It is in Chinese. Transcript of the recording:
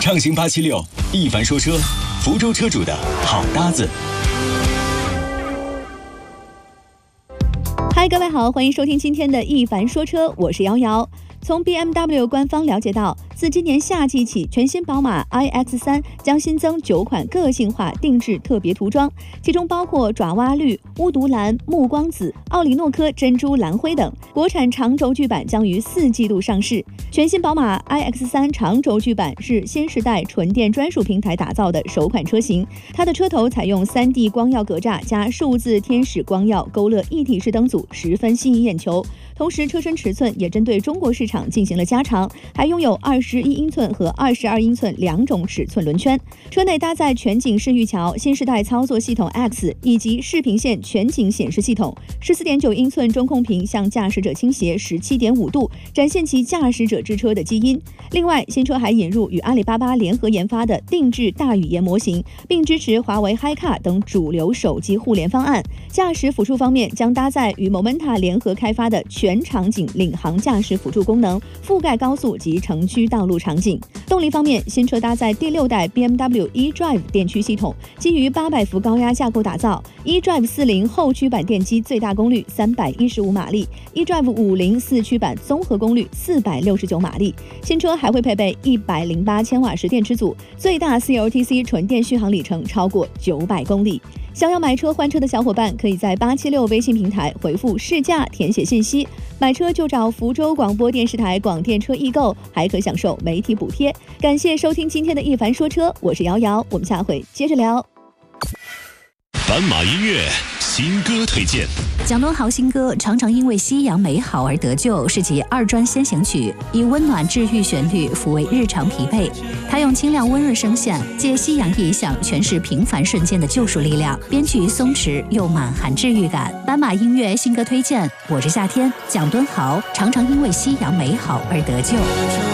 畅行876，一凡说车，福州车主的好搭子。 嗨，各位好，欢迎收听今天的一凡说车，我是瑶瑶。从 BMW 官方了解到，自今年夏季起，全新宝马 iX3 将新增9款个性化定制特别涂装，其中包括爪哇绿、巫毒蓝、暮光紫、奥里诺科珍珠蓝灰等。国产长轴距版将于4季度上市。全新宝马 iX3 长轴距版是新时代纯电专属平台打造的首款车型，它的车头采用 3D 光耀格栅加数字天使光耀勾勒一体式灯组，十分吸引眼球。同时，车身尺寸也针对中国市场进行了加长，还拥有21英寸和22英寸2种尺寸轮圈。车内搭载全景视域桥、新时代操作系统 X 以及视频线全景显示系统。14.9英寸中控屏向驾驶者倾斜17.5度，展现其驾驶者之车的基因。另外，新车还引入与阿里巴巴联合研发的定制大语言模型，并支持华为 HiCar 等主流手机互联方案。驾驶辅助方面，将搭载与 Momenta 联合开发的全场景领航驾驶辅助功能，覆盖高速及城区道路场景。动力方面，新车搭载第6代 BMW eDrive 电驱系统，基于800伏高压架构打造。eDrive 40后驱版电机最大功率315马力 ，eDrive 50四驱版综合功率469马力。新车还会配备108千瓦时电池组，最大 CLTC 纯电续航里程超过900公里。想要买车换车的小伙伴，可以在876微信平台回复试驾填写信息，买车就找福州广播电视台广电车易购，还可享受媒体补贴。感谢收听今天的一凡说车，我是瑶瑶，我们下回接着聊。 斑马音乐新歌推荐。 蒋敦豪新歌《常常因为夕阳美好而得救》是其2专先行曲，以温暖治愈旋律抚慰日常疲惫。他用清亮温润声线，借夕阳意象诠释平凡瞬间的救赎力量，编曲松弛又满含治愈感。斑马音乐新歌推荐，我是夏天，蒋敦豪《常常因为夕阳美好而得救》。